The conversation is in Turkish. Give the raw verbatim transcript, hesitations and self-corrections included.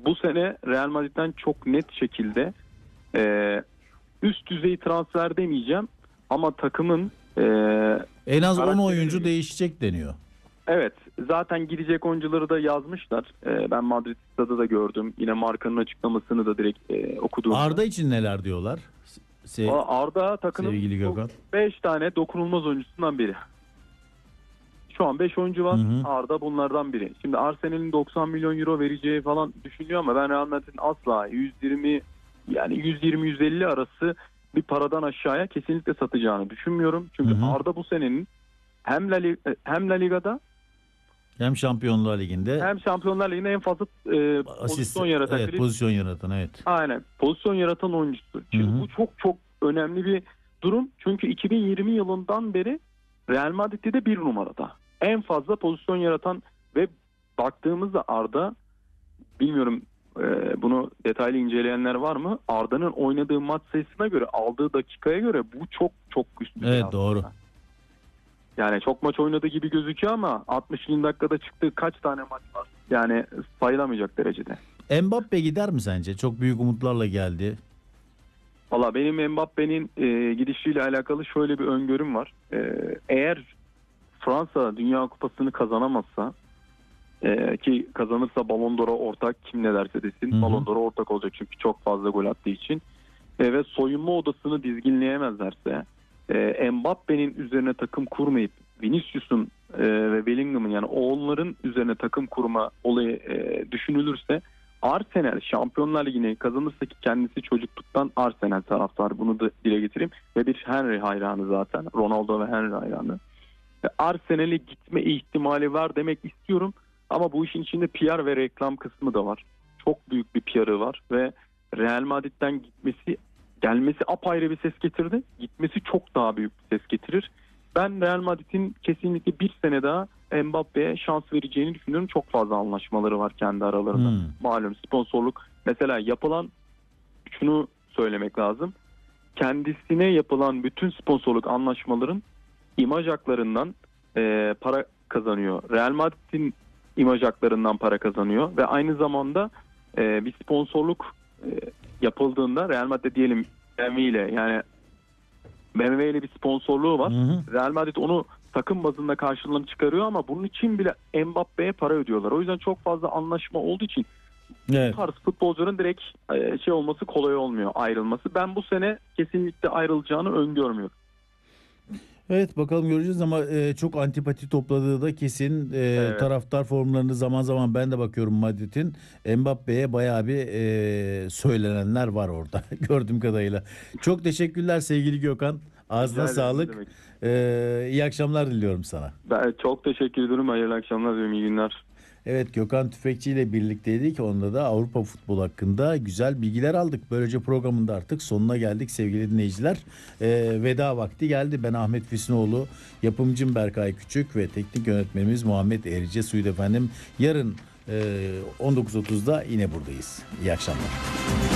bu sene Real Madrid'den çok net şekilde e, üst düzey transfer demeyeceğim ama takımın e, en az on karakteri- oyuncu değişecek deniyor. Evet, zaten gidecek oyuncuları da yazmışlar. E, ben Madrid stadı da gördüm. Yine markanın açıklamasını da direkt e, okudum. Arda için neler diyorlar? Se- Arda takımın Sevgili Gökhan. beş tane dokunulmaz oyuncusundan biri. Şu an beş oyuncu var. Hı hı. Arda bunlardan biri. Şimdi Arsenal'in doksan milyon euro vereceği falan düşünüyor ama ben Real Madrid'in asla yüz yirmi yani yüz yirmi yüz elli arası bir paradan aşağıya kesinlikle satacağını düşünmüyorum. Çünkü Hı hı. Arda bu senenin hem La, Lig- hem La Liga'da Hem Şampiyonlar Ligi'nde hem Şampiyonlar Ligi'nde en fazla e, asist, pozisyon yaratan. evet, pozisyon yaratan, evet. Aynen. Pozisyon yaratan oyuncusu. Şimdi Hı hı. bu çok çok önemli bir durum. Çünkü iki bin yirmi yılından beri Real Madrid'de de bir numarada. En fazla pozisyon yaratan ve baktığımızda Arda, bilmiyorum e, bunu detaylı inceleyenler var mı? Arda'nın oynadığı maç sayısına göre, aldığı dakikaya göre bu çok çok üst düzey Evet, aslında. doğru. Yani çok maç oynadığı gibi gözüküyor ama altmışıncı dakikada çıktığı kaç tane maç var? Yani sayılamayacak derecede. Mbappe gider mi sence? Çok büyük umutlarla geldi. Valla benim Mbappe'nin e, gidişiyle alakalı şöyle bir öngörüm var. E, eğer Fransa Dünya Kupası'nı kazanamazsa e, ki kazanırsa Ballon d'Or'a ortak, kim ne derse desin Hı hı. Ballon d'Or'a ortak olacak çünkü çok fazla gol attığı için e, ve soyunma odasını dizginleyemezlerse e, Mbappe'nin üzerine takım kurmayıp Vinicius'un e, ve Bellingham'ın yani oğulların üzerine takım kurma olayı e, düşünülürse Arsenal Şampiyonlar Ligi'ni kazanırsa, ki kendisi çocukluktan Arsenal taraftarı, bunu da dile getireyim, ve bir Henry hayranı zaten, Ronaldo ve Henry hayranı. E, Arsenal'e gitme ihtimali var demek istiyorum ama bu işin içinde P R ve reklam kısmı da var. Çok büyük bir P R'ı var ve Real Madrid'den gitmesi, gelmesi apayrı bir ses getirdi. Gitmesi çok daha büyük bir ses getirir. Ben Real Madrid'in kesinlikle bir sene daha Mbappe'ye şans vereceğini düşünüyorum. Çok fazla anlaşmaları var kendi aralarında. Hmm. Malum sponsorluk. Mesela yapılan, şunu söylemek lazım. Kendisine yapılan bütün sponsorluk anlaşmaların imaj haklarından e, para kazanıyor. Real Madrid'in imaj haklarından para kazanıyor ve aynı zamanda e, bir sponsorluk e, yapıldığında Real Madrid diyelim B M W ile, yani B M W ile bir sponsorluğu var. Hı hı. Real Madrid onu takım bazında karşılığını çıkarıyor ama bunun için bile Mbappe'ye para ödüyorlar. O yüzden çok fazla anlaşma olduğu için Evet. bu tarz futbolcuların direkt e, şey olması kolay olmuyor, ayrılması. Ben bu sene kesinlikle ayrılacağını öngörmüyorum. Evet, bakalım göreceğiz ama e, çok antipati topladığı da kesin. E, Evet. Taraftar formlarını zaman zaman ben de bakıyorum Madrid'in. Mbappe'ye bayağı bir e, söylenenler var orada gördüğüm kadarıyla. Çok teşekkürler sevgili Gökhan. Ağzına Rica ederim, ne sağlık. demek. E, iyi akşamlar diliyorum sana. Ben çok teşekkür ederim. Hayırlı akşamlar diliyorum. İyi günler. Evet, Gökhan Tüfekçi ile birlikteydik. Onda da Avrupa futbolu hakkında güzel bilgiler aldık. Böylece programın da artık sonuna geldik sevgili dinleyiciler. Ee, veda vakti geldi. Ben Ahmet Füsunoğlu, yapımcım Berkay Küçük ve teknik yönetmenimiz Muhammed Erice Suyu efendim. Yarın e, on dokuz otuzda yine buradayız. İyi akşamlar.